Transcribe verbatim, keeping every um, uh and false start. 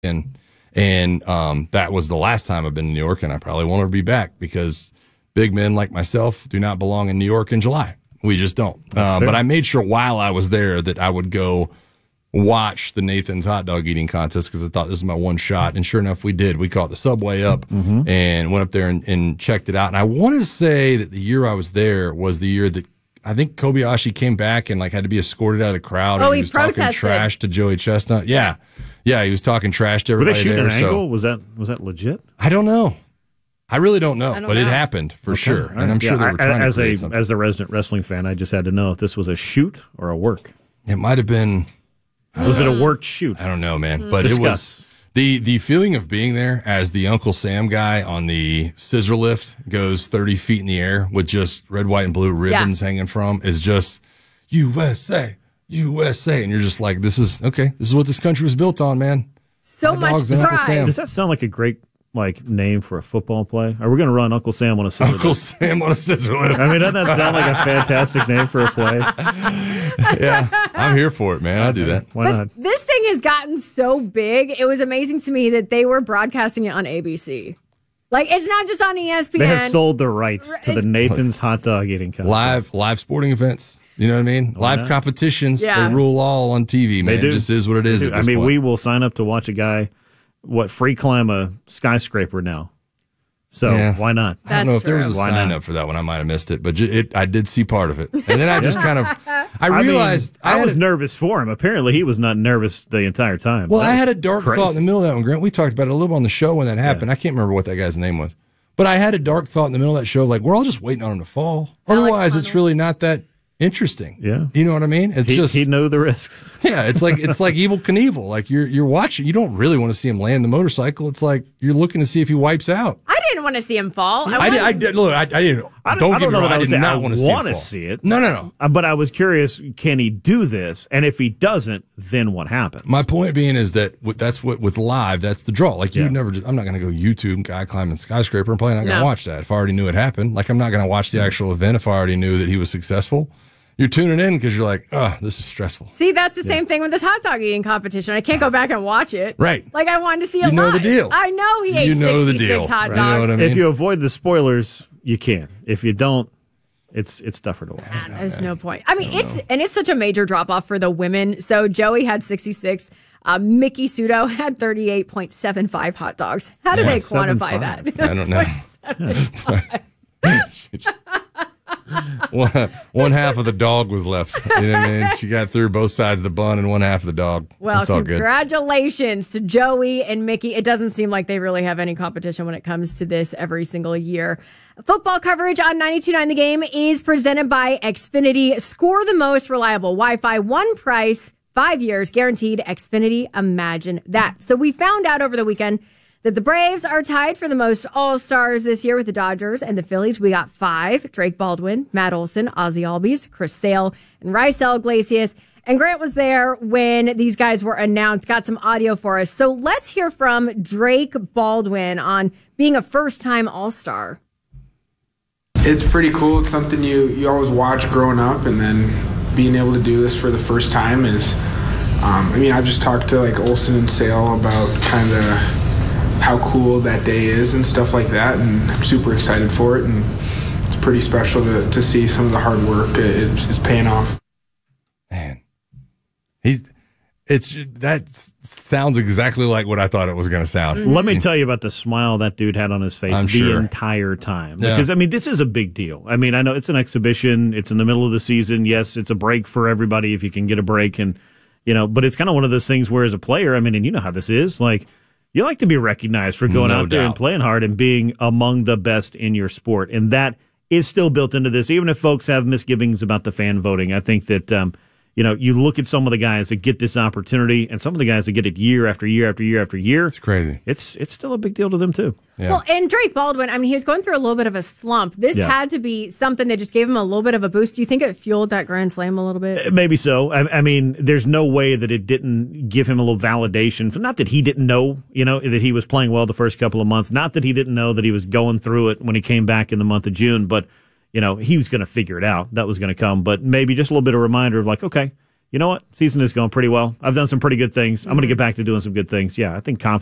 And and um, that was the last time I've been to New York, and I probably won't ever be back because big men like myself do not belong in New York in July. We just don't. Uh, but I made sure while I was there that I would go watch the Nathan's hot dog eating contest because I thought this was my one shot. And sure enough, we did. We caught the subway up mm-hmm. and went up there and, and checked it out. And I want to say that the year I was there was the year that I think Kobayashi came back and like had to be escorted out of the crowd. Oh, and he, he was protested. talking trash to Joey Chestnut. Yeah. Yeah, he was talking trash to everybody. Were they shooting there, an so. angle? Was that was that legit? I don't know. I really don't know, don't but know. it happened for Okay. sure. And I'm Yeah, sure they were trying I, as to create a something. as the resident wrestling fan, I just had to know if this was a shoot or a work. It might have been. Was it a worked shoot? I don't know, man. But Discuss. it was the the feeling of being there as the Uncle Sam guy on the scissor lift goes thirty feet in the air with just red, white, and blue ribbons Yeah. hanging from is just U S A, U S A. And you're just like, this is, okay, this is what this country was built on, man. So Hot much dogs and Uncle Sam. pride. Does that sound like a great like name for a football play? Are we going to run Uncle Sam on a scissor Uncle lift? Sam on a scissor lift. I mean, doesn't that sound like a fantastic name for a play? Yeah, I'm here for it, man. I'll do that. Why But not? this thing has gotten so big. It was amazing to me that they were broadcasting it on A B C. Like, it's not just on E S P N. They have sold the rights to the It's- Nathan's hot dog eating contest. Live, live sporting events. You know what I mean? Live not? competitions. Yeah. They rule all on T V, man. They do. It just is what it is. They At do. this I mean, point. we will sign up to watch a guy, what, free climb a skyscraper now. So Yeah. why not? I don't know if there was a That's true. Why sign not? up for that one. I might have missed it, but ju- it, I did see part of it, and then I just kind of, I realized I, mean, I, had was a- nervous for him. Apparently, he was not nervous the entire time. Well, That I was had a dark crazy. thought in the middle of that one, Grant. We talked about it a little on the show when that happened. I can't remember what that guy's name was, but I had a dark thought in the middle of that show, like we're all just waiting on him to fall. Otherwise, it's Honnold. really not that interesting. Yeah. You know what I mean? It's He, just he'd know the risks. yeah. It's like it's like Evil Knievel. Like you're you're watching. You don't really want to see him land the motorcycle. It's like you're looking to see if he wipes out. I didn't want to see him fall. I, I did. wanted- I did. Look, I, I didn't. I don't- don't I get don't me know wrong. that I I would did say not I want to see him wanna fall. see it. No, no, no. Uh, But I was curious, can he do this? And if he doesn't, then what happens? My point being is that with, that's what with live, that's the draw. Like you Yeah. would never. Just, I'm not going to go YouTube guy climbing skyscraper and probably not going to No. watch that if I already knew it happened. Like I'm not going to watch the actual event if I already knew that he was successful. You're tuning in because you're like, oh, this is stressful. See, that's the same thing with this hot dog eating competition. I can't go back and watch it. Right. Like, I wanted to see it You know live. the deal. I know he ate You know the sixty-six deal. hot Right. dogs. You know what I mean? If you avoid the spoilers, you can. If you don't, it's it's tougher to watch. There's no point. I mean, it's and it's such a major drop off for the women. So Joey had sixty-six. Uh, Mickey Sudo had thirty-eight point seven five hot dogs. How do Yeah, they quantify seven that? I don't know. one, one half of the dog was left. You know what I mean? She got through both sides of the bun and one half of the dog. Well, It's all good. congratulations to Joey and Mickey. It doesn't seem like they really have any competition when it comes to this every single year. Football coverage on ninety-two point nine The Game is presented by Xfinity. Score the most reliable Wi-Fi, one price, five years guaranteed. Xfinity, imagine that. So we found out over the weekend that the Braves are tied for the most All-Stars this year with the Dodgers and the Phillies. We got five: Drake Baldwin, Matt Olson, Ozzie Albies, Chris Sale, and Raisel Iglesias. And Grant was there when these guys were announced, got some audio for us. So let's hear from Drake Baldwin on being a first-time All-Star. It's pretty cool. It's something you, you always watch growing up, and then being able to do this for the first time is, um, I mean, I've just talked to like Olsen and Sale about kind of how cool that day is and stuff like that, and I'm super excited for it, and it's pretty special to, to see some of the hard work is, is paying off. Man, he, it's that sounds exactly like what I thought it was going to sound. Let me tell you about the smile that dude had on his face I'm the sure. entire time. Yeah. Because, I mean, this is a big deal. I mean, I know it's an exhibition. It's in the middle of the season. Yes, it's a break for everybody if you can get a break. And, you know, but it's kind of one of those things where as a player, I mean, and you know how this is, like, you like to be recognized for going No out there and doubt. playing hard and being among the best in your sport. And that is still built into this, even if folks have misgivings about the fan voting. I think that, um, you know, you look at some of the guys that get this opportunity and some of the guys that get it year after year after year after year. It's crazy. It's it's still a big deal to them, too. Yeah. Well, and Drake Baldwin, I mean, he was going through a little bit of a slump. This Yeah. had to be something that just gave him a little bit of a boost. Do you think it fueled that Grand Slam a little bit? Maybe so. I, I mean, there's no way that it didn't give him a little validation. Not that he didn't know, you know, that he was playing well the first couple of months. Not that he didn't know that he was going through it when he came back in the month of June. But, you know, he was going to figure it out. That was going to come. But maybe just a little bit of reminder of like, okay, you know what? Season is going pretty well. I've done some pretty good things. I'm going to get back to doing some good things. Yeah, I think confidence.